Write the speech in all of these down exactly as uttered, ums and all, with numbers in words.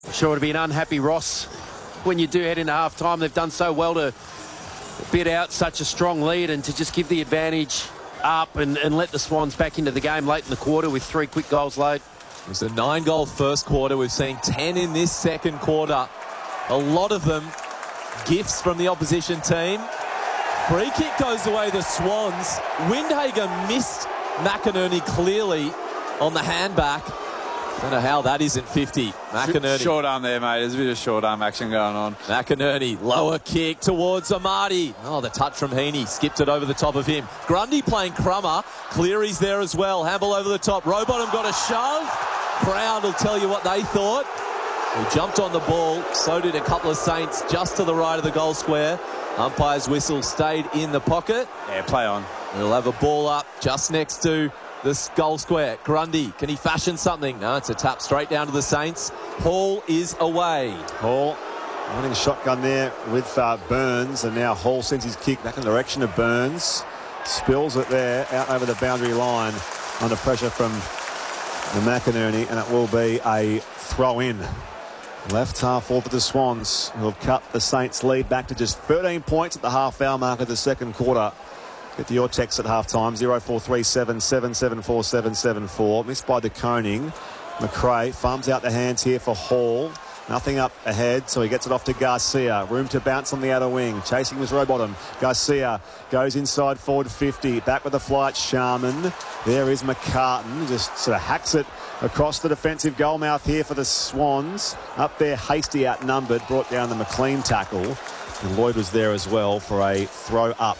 Sure to be an unhappy Ross when you do head into half time. They've done so well to bid out such a strong lead and to just give the advantage up and, and let the Swans back into the game late in the quarter with three quick goals late. It was a nine-goal first quarter. We've seen ten in this second quarter. A lot of them gifts from the opposition team. Free kick goes away the Swans. Windhager missed McInerney clearly on the handback. Don't know how that isn't fifty. McInerney. Short arm there, mate. There's a bit of short arm action going on. McInerney, lower kick towards Amati. Oh, the touch from Heaney. Skipped it over the top of him. Grundy playing crummer. Cleary's there as well. Handball over the top. Rowbottom got a shove. Crowd will tell you what they thought. He jumped on the ball. So did a couple of Saints just to the right of the goal square. Umpire's whistle stayed in the pocket. Yeah, play on. We'll have a ball up just next to this goal square. Grundy, can he fashion something? No, it's a tap straight down to the Saints. Hall is away. Hall running shotgun there with uh, Burns, and now Hall sends his kick back in the direction of Burns. Spills it there, out over the boundary line under pressure from the McInerney, and it will be a throw-in. Left half forward for the Swans, who have cut the Saints' lead back to just thirteen points at the half-hour mark of the second quarter. Get to your text at half-time, zero four three seven, seven seven four, seven seven four. Missed by De Koning. McRae farms out the hands here for Hall. Nothing up ahead, so he gets it off to Garcia. Room to bounce on the outer wing. Chasing was Rowbottom. Garcia goes inside forward fifty. Back with the flight, Sharman. There is McCartan. Just sort of hacks it across the defensive goal mouth here for the Swans. Up there, Hasty outnumbered. Brought down the McLean tackle. And Lloyd was there as well for a throw up.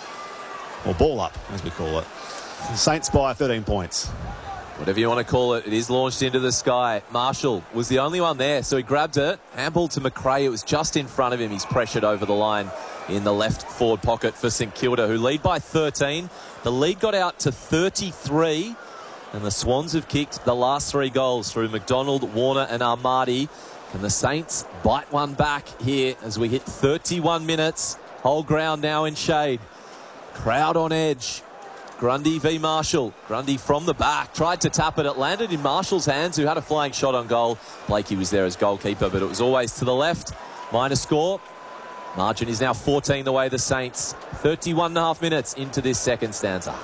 Or ball up, as we call it. Saints by thirteen points. Whatever you want to call it, it is launched into the sky. Marshall was the only one there, so he grabbed it. Handball to McRae. It was just in front of him. He's pressured over the line in the left forward pocket for St Kilda, who lead by thirteen. The lead got out to thirty-three, and the Swans have kicked the last three goals through McDonald, Warner and Armadi. Can the Saints bite one back here as we hit thirty-one minutes? Whole ground now in shade. Crowd on edge. Grundy v Marshall. Grundy from the back. Tried to tap it. It landed in Marshall's hands, who had a flying shot on goal. Blakey was there as goalkeeper, but it was always to the left. Minor score. Margin is now fourteen the way the Saints. thirty-one and a half minutes into this second stanza.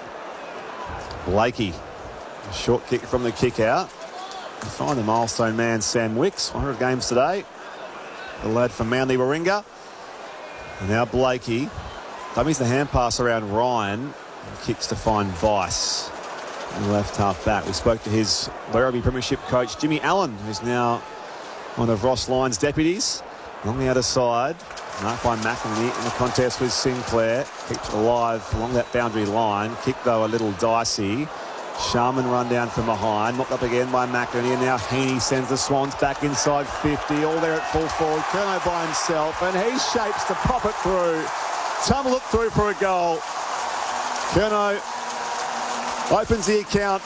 Blakey. A short kick from the kick out. Find the milestone man, Sam Wicks. one hundred games today. The lad from Manly Warringah. And now Blakey. Dummies the hand pass around Ryan. And kicks to find Bice. Left half back. We spoke to his Werribee Premiership coach, Jimmy Allen, who's now one of Ross Lyon's deputies. Along the other side. Marked by McInerney in the contest with Sinclair. Keeps it alive along that boundary line. Kick, though, a little dicey. Sharman run down from behind. Knocked up again by McInerney. And now Heaney sends the Swans back inside fifty. All there at full forward. Curnow by himself. And he shapes to pop it through. Tumble it through for a goal. Curnow opens the account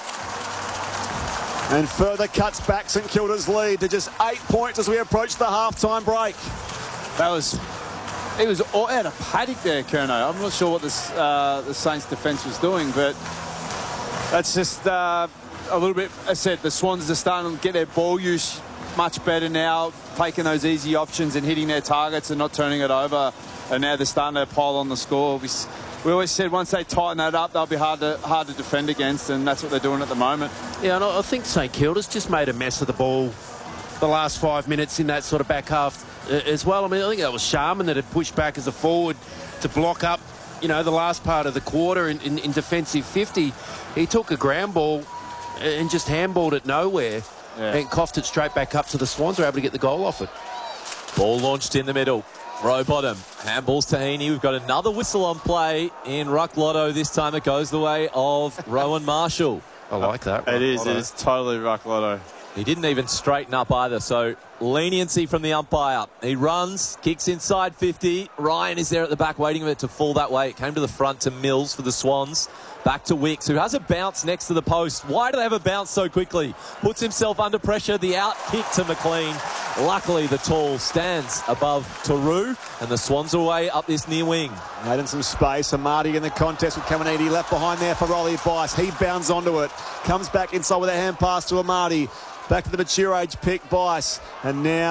and further cuts back St Kilda's lead to just eight points as we approach the half-time break. That was... He was all out of paddock there, Curnow. I'm not sure what this, uh, the Saints defence was doing, but that's just uh, a little bit... As I said, the Swans are starting to get their ball use much better now, taking those easy options and hitting their targets and not turning it over. And now they're starting to pile on the score. We, we always said once they tighten that up, they'll be hard to hard to defend against, and that's what they're doing at the moment. Yeah, and I think St Kilda's just made a mess of the ball the last five minutes in that sort of back half as well. I mean, I think that was Sharman that had pushed back as a forward to block up, you know, the last part of the quarter in, in, in defensive fifty. He took a ground ball and just handballed it nowhere yeah. and coughed it straight back up to the Swans. Were able to get the goal off it. Ball launched in the middle. Rowbottom, handballs to Heaney. We've got another whistle on play in Ruck Lotto. This time it goes the way of Rowan Marshall. I like that. It is, it is totally Ruck Lotto. He didn't even straighten up either, so leniency from the umpire. He runs, kicks inside fifty. Ryan is there at the back waiting for it to fall that way. It came to the front to Mills for the Swans. Back to Wicks, who has a bounce next to the post. Why do they have a bounce so quickly? Puts himself under pressure. The out kick to McLean. Luckily, the tall stands above Taru, and the Swans are away up this near wing. Made in some space. Amati in the contest with Caminiti. Left behind there for Rolly Bice. He bounds onto it. Comes back inside with a hand pass to Amati. Back to the mature age pick, Bice. And now